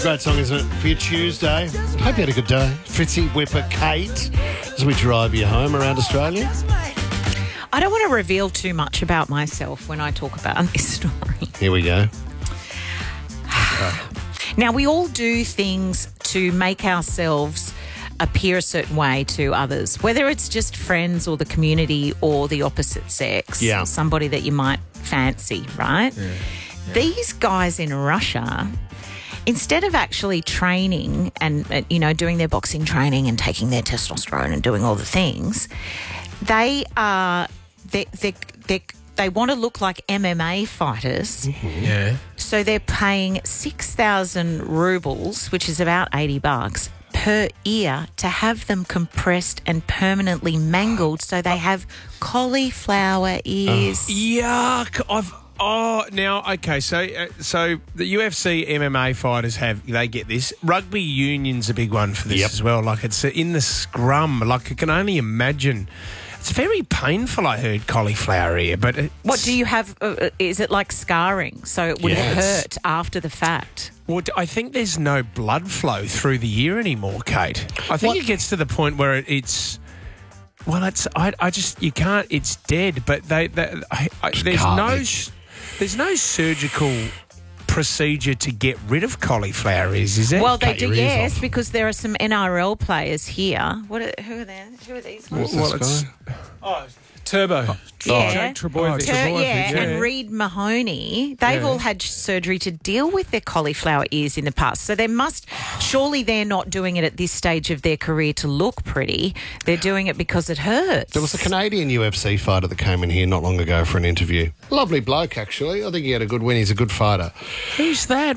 Great song, isn't it, for your Tuesday? Hope you had a good day. Fitzy, Whipper, Kate, as we drive you home around Australia. I don't want to reveal too much about myself when I talk about this story. Here we go. Now, we all do things to make ourselves appear a certain way to others, whether it's just friends or the community or the opposite sex, Yeah. somebody that you might fancy, right? Yeah. These guys in Russia, instead of actually training and, doing their boxing training and taking their testosterone and doing all the things, they want to look like MMA fighters. Mm-hmm. Yeah. So they're paying 6,000 rubles, which is about $80 per ear, to have them compressed and permanently mangled so they have cauliflower ears. Yuck. So the UFC MMA fighters they get this. Rugby union's a big one for this as well. Like, it's in the scrum. Like, I can only imagine. It's very painful, I heard, cauliflower ear. But What do you have? Is it like scarring? So it would hurt after the fact? Well, I think there's no blood flow through the ear anymore, Kate. I think it gets to the point where it's... Well, you can't... It's dead, but there's no surgical procedure to get rid of cauliflower ears, is there? Well, they do, yes, because there are some NRL players here. Who are they? Who are these ones? Turbo. Yeah. Trebojevic. And Reed Mahoney. They've all had surgery to deal with their cauliflower ears in the past. So surely they're not doing it at this stage of their career to look pretty. They're doing it because it hurts. There was a Canadian UFC fighter that came in here not long ago for an interview. Lovely bloke, actually. I think he had a good win. He's a good fighter. Who's that?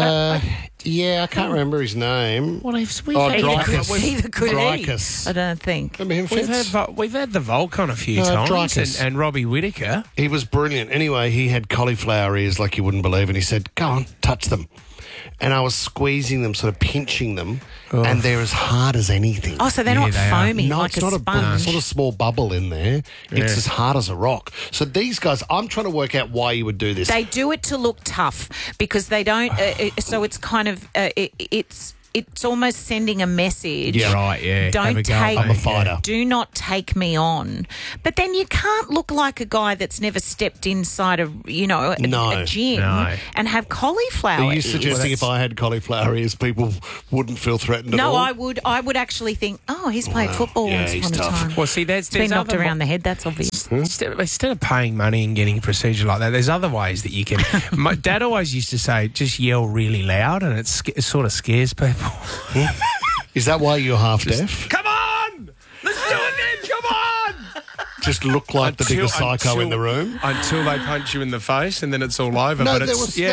I can't remember his name. Either could he. Dricus. I don't think. Remember him, Fitz? We've had the Volcon a few times Dricus. and Robbie Whittaker. He was brilliant. Anyway, he had cauliflower ears like you wouldn't believe, and he said, go on, touch them. And I was squeezing them, sort of pinching them, and they're as hard as anything. Oh, so they're not foamy like it's not sponge. It's not a small bubble in there. It's as hard as a rock. So these guys, I'm trying to work out why you would do this. They do it to look tough because they don't. So it's kind of it's almost sending a message. Yeah, right. Yeah, Don't take. I'm a fighter. Do not take me on. But then you can't look like a guy that's never stepped inside a gym and have cauliflower Are you ears. suggesting if I had cauliflower ears, people wouldn't feel threatened at all? No, I would actually think, he's played football once he's upon a tough. time. Well, see, It's been knocked around the head, that's obvious. Instead of paying money and getting a procedure like that, there's other ways that you can... My dad always used to say, just yell really loud, and it sort of scares people. Is that why you're half deaf? Come on! Let's do it then! Come on! Just look like the biggest psycho in the room? Until they punch you in the face, and then it's all over. No, but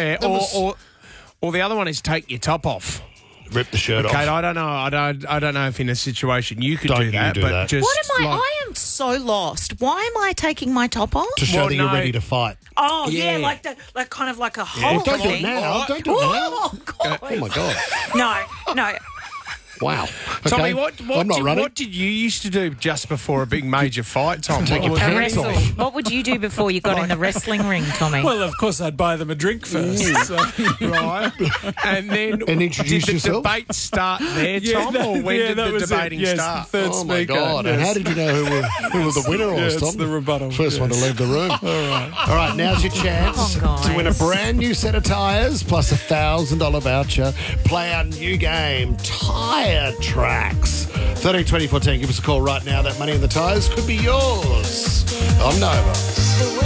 or the other one is take your top off. Rip the shirt off. Kate, I don't know. I don't know if in a situation you could do that. do but that. Just What am I? I am so lost. Why am I taking my top off? To show that you're ready to fight. Oh, Yeah. like kind of like a whole Don't do it thing. now. Don't do it now. Oh, God. Oh, my God. No. Wow. Tommy, Okay. I'm not running. what did you used to do just before a big major fight, Tom? Take your What was pants it? off. What would you do before you got in the wrestling ring, Tommy? Well, of course, I'd buy them a drink first. So. Right. And then And introduce did yourself? the debate start there, Tom, or when did the debating start? Third Oh, my speaker. God. And how did you know who was the winner was, Tom? It's the rebuttal. First one to leave the room. All right, now's your chance Come on, to win a guys. brand new set of tyres plus $1,000 voucher. Play our new game, Tyre Tracks. 13 20 14. Give us a call right now. That money in the tyres could be yours. I'm Nova.